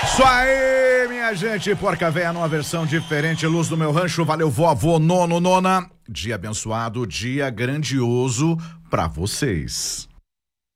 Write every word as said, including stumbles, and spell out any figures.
Isso aí, minha gente, Porca Véia numa versão diferente, Luz do Meu Rancho, valeu vovô, nono, nona, dia abençoado, dia grandioso pra vocês.